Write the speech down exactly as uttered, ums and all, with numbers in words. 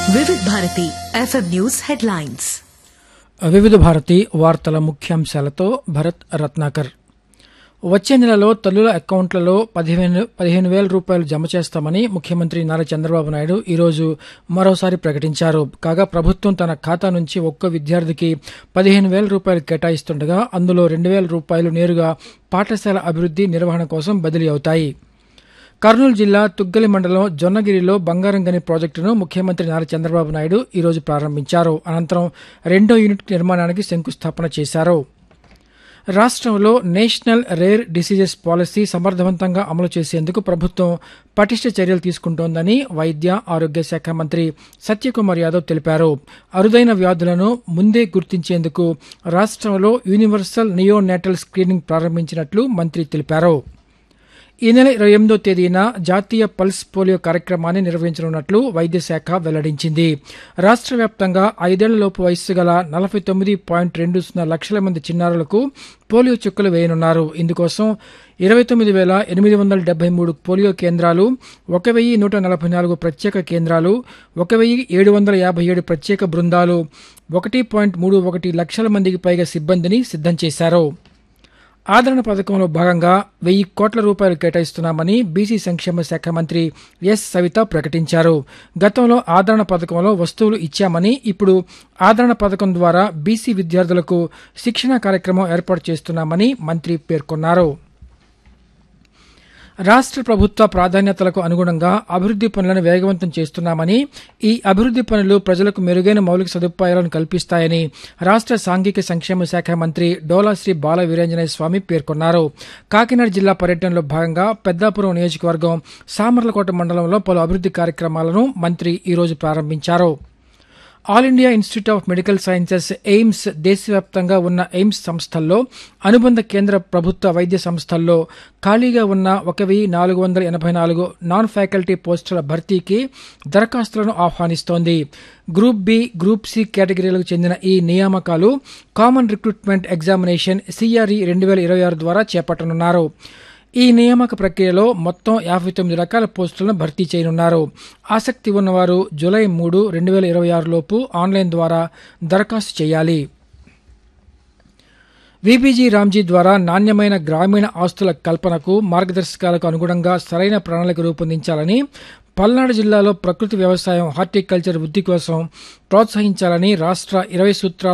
వివిధ Bharati FM news headlines. వివిధ భారతి వార్తల ముఖ్యాంశాలతో భరత్ రత్నాకర్. వచ్చే నెలలో తల్లుల అకౌంట్లలో పదిహేను పదిహేను వేల రూపాయలు జమ చేస్తామని ముఖ్యమంత్రి నారా చంద్రబాబు నాయుడు ఈరోజు మరోసారి ప్రకటించారు. కాగా ప్రభుత్వం తన ఖాతా నుంచి ఒక్కో విద్యార్థికి పదిహేను వేల రూపాయలు కేటాయిస్తుండగా అందులో రెండు వేల రూపాయలు నేరుగా పాఠశాల అభివృద్ది నిర్వహణ కోసం బదిలీ అవుతాయి. కర్నూలు జిల్లా తుగ్గలి మండలం జొన్నగిరిలో బంగారం గని ప్రాజెక్టును ముఖ్యమంత్రి నారా చంద్రబాబు నాయుడు ఈరోజు ప్రారంభించారు. అనంతరం రెండో యూనిట్ నిర్మాణానికి శంకుస్థాపన చేశారు. రాష్ట్రంలో నేషనల్ రేర్ డిసీజెస్ పాలసీ సమర్థవంతంగా అమలు చేసేందుకు ప్రభుత్వం పటిష్ట చర్యలు తీసుకుంటోందని వైద్య ఆరోగ్య శాఖ మంత్రి సత్యకుమార్ యాదవ్ తెలిపారు. అరుదైన వ్యాధులను ముందే గుర్తించేందుకు రాష్ట్రంలో యూనివర్సల్ నియోనేటల్ స్క్రీనింగ్ ప్రారంభించినట్లు మంత్రి తెలిపారు. ఈ నెల ఇరవై ఎనిమిదో తేదీన జాతీయ పల్స్ పోలియో కార్యక్రమాన్ని నిర్వహించనున్నట్లు వైద్య శాఖ వెల్లడించింది. రాష్ట్ర వ్యాప్తంగా ఐదేళ్లలోపు వయస్సు గల నలభై తొమ్మిది పాయింట్ రెండు సున్నా లక్షల మంది చిన్నారులకు పోలియో చుక్కలు వేయనున్నారు. ఇందుకోసం ఇరవై తొమ్మిది వేల ఎనిమిది వందల డెబ్బై మూడు పోలియో కేంద్రాలు, ఒక వెయ్యి నూట నలభై నాలుగు ప్రత్యేక కేంద్రాలు, ఒక వెయ్యి ఏడు వందల యాభై ఏడు ప్రత్యేక బృందాలు, ఒకటి పాయింట్ మూడు ఒకటి లక్షల మందికి పైగా సిబ్బందిని సిద్దం చేశారు. ఆదరణ పథకంలో భాగంగా వెయ్యి కోట్ల రూపాయలు కేటాయిస్తున్నామని బీసీ సంక్షేమ శాఖ మంత్రి ఎస్ సవిత ప్రకటించారు. గతంలో ఆదరణ పథకంలో వస్తువులు ఇచ్చామని ఇప్పుడు ఆదరణ పథకం ద్వారా బీసీ విద్యార్థులకు శిక్షణ కార్యక్రమం ఏర్పాటు చేస్తున్నామని మంత్రి పేర్కొన్నారు. రాష్ట్ర ప్రభుత్వ ప్రాధాన్యతలకు అనుగుణంగా అభివృద్ది పనులను వేగవంతం చేస్తున్నామని, ఈ అభివృద్ది పనులు ప్రజలకు మెరుగైన మౌలిక సదుపాయాలను కల్పిస్తాయని రాష్ట్ర సాంఘిక సంక్షేమ శాఖ మంత్రి డోలా శ్రీ బాల వీరాంజనేయ స్వామి పేర్కొన్నారు. కాకినాడ జిల్లా పర్యటనలో భాగంగా పెద్దాపురం నియోజకవర్గం సామర్లకోట మండలంలో పలు అభివృద్ది కార్యక్రమాలను మంత్రి ఈరోజు ప్రారంభించారు. All India institute of medical sciences AIIMS దేశవ్యాప్తంగా ఉన్న ఎయిమ్స్ సంస్థల్లో, అనుబంధ కేంద్ర ప్రభుత్వ వైద్య సంస్థల్లో ఖాళీగా ఉన్న ఒక వెయ్యి నాలుగు వందల ఎనభై నాలుగు నాన్ ఫ్యాకల్టీ పోస్టుల భర్తీకి దరఖాస్తులను ఆహ్వానిస్తోంది. గ్రూప్ బి, గ్రూప్ సి కేటగిరీలకు చెందిన ఈ నియామకాలు కామన్ రిక్రూట్మెంట్ ఎగ్జామినేషన్ సిఆర్ఈ రెండు వేల ఇరవై ఆరు ద్వారా చేపట్టనున్నారు. ఈ నియామక ప్రక్రియలో మొత్తం యాభై తొమ్మిది రకాల పోస్టులను భర్తీ చేయనున్నారు. ఆసక్తి ఉన్నవారు జూలై మూడు రెండు వేల ఇరవై ఆరు లోపు ఆన్లైన్ ద్వారా దరఖాస్తు చేయాలి. వీబీజీ రామ్జీ ద్వారా నాణ్యమైన గ్రామీణ ఆస్తుల కల్పనకు మార్గదర్శకాలకు అనుగుణంగా సరైన ప్రణాళిక రూపొందించాలని, పల్నాడు జిల్లాలో ప్రకృతి వ్యవసాయం, హార్టికల్చర్ వృద్ధి కోసం ప్రోత్సహించాలని రాష్ట్ర ఇరవై సూత్రాల